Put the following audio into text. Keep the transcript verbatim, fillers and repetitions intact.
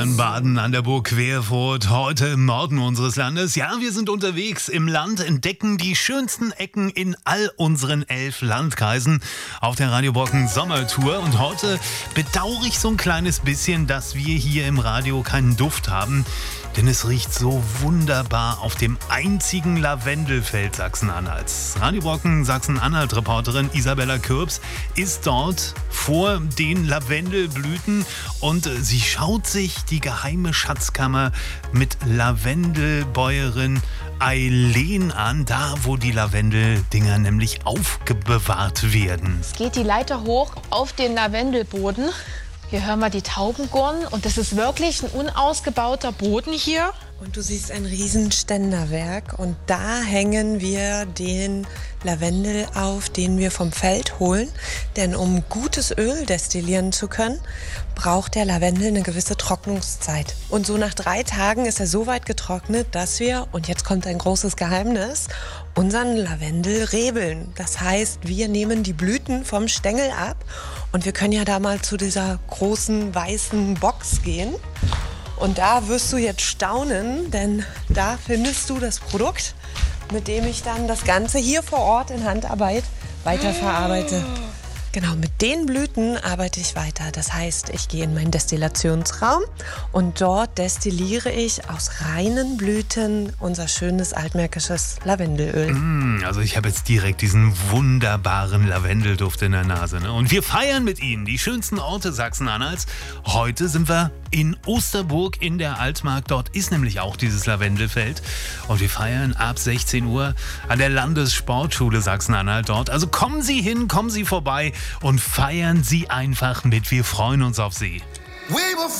In Baden an der Burg Querfurt, heute im Norden unseres Landes. Ja, wir sind unterwegs im Land, entdecken die schönsten Ecken in all unseren elf Landkreisen auf der Radio Brocken Sommertour. Und heute bedauere ich so ein kleines bisschen, dass wir hier im Radio keinen Duft haben. Denn es riecht so wunderbar auf dem einzigen Lavendelfeld Sachsen-Anhalts. Radio Brocken Sachsen-Anhalt-Reporterin Isabella Kürbs ist dort vor den Lavendelblüten und sie schaut sich die geheime Schatzkammer mit Lavendelbäuerin Eileen an, da wo die Lavendeldinger nämlich aufbewahrt werden. Es geht die Leiter hoch auf den Lavendelboden. Hier hören wir die Taubengurren und das ist wirklich ein unausgebauter Boden hier. Und du siehst ein riesen Ständerwerk und da hängen wir den Lavendel auf, den wir vom Feld holen. Denn um gutes Öl destillieren zu können, braucht der Lavendel eine gewisse Trocknungszeit. Und so nach drei Tagen ist er so weit getrocknet, dass wir, und jetzt kommt ein großes Geheimnis, unseren Lavendel rebeln. Das heißt, wir nehmen die Blüten vom Stängel ab und wir können ja da mal zu dieser großen weißen Box gehen. Und da wirst du jetzt staunen, denn da findest du das Produkt, mit dem ich dann das Ganze hier vor Ort in Handarbeit weiterverarbeite. Genau, mit den Blüten arbeite ich weiter. Das heißt, ich gehe in meinen Destillationsraum und dort destilliere ich aus reinen Blüten unser schönes altmärkisches Lavendelöl. Mm, also ich habe jetzt direkt diesen wunderbaren Lavendelduft in der Nase. Ne? Und wir feiern mit Ihnen die schönsten Orte Sachsen-Anhalts. Heute sind wir in Osterburg in der Altmark. Dort ist nämlich auch dieses Lavendelfeld. Und wir feiern ab sechzehn Uhr an der Landessportschule Sachsen-Anhalt dort. Also kommen Sie hin, kommen Sie vorbei und feiern Sie einfach mit. Wir freuen uns auf Sie.